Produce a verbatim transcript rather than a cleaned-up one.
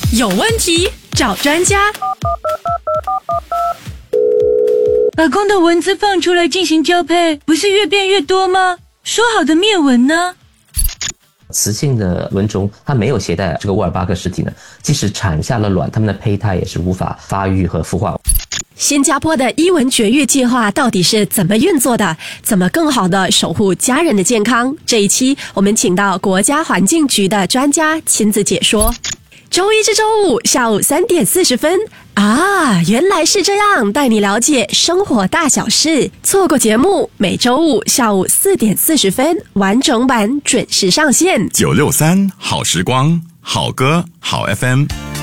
有问题找专家。 把公的文字放出来进行交配，不是越变越多吗？说好的灭蚊呢？ 雌性的蚊虫它没有携带这个沃尔巴克实体呢，即使产下了卵，它们的胚胎也是无法发育和孵化。 新加坡的伊蚊绝育计划到底是怎么运作的？怎么更好地守护家人的健康？这一期我们请到国家环境局的专家亲自解说。周一至周五下午三点四十分啊，原来是这样，带你了解生活大小事。错过节目，每周五下午四点四十分完整版准时上线。 九六三好时光，好歌好 F M。